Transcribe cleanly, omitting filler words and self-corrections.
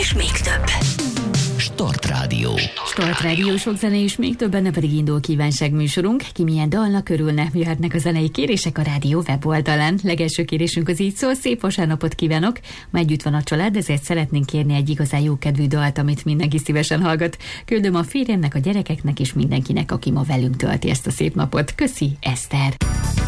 és még több. Start Rádió. Start Rádió, sok zene és még több, benne pedig indul kívánságműsorunk. Ki milyen dalnak örülne, jöhetnek a zenei kérések a rádió weboldalán. Legelső kérésünk az így szól: szép vasárnapot kívánok! Ma együtt van a család, ezért szeretnénk kérni egy igazán jókedvű dalt, amit mindenki szívesen hallgat. Küldöm a férjemnek, a gyerekeknek és mindenkinek, aki ma velünk tölti ezt a szép napot. Köszi, Eszter!